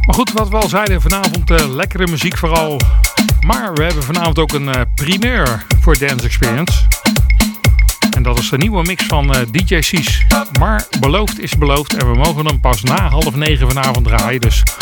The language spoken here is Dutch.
Maar goed, wat we al zeiden, vanavond lekkere muziek vooral. Maar we hebben vanavond ook een primeur voor Dance Experience. En dat is de nieuwe mix van DJ Cies. Maar beloofd is beloofd en we mogen hem pas na 20:30 vanavond draaien. Dus